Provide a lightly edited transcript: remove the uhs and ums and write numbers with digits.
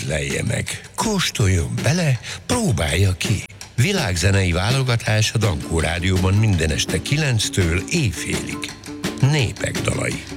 ízlelje meg, kóstoljon bele, próbálja ki. Világzenei válogatás a Dankó Rádióban minden este 9-től éjfélig. Népek dalai.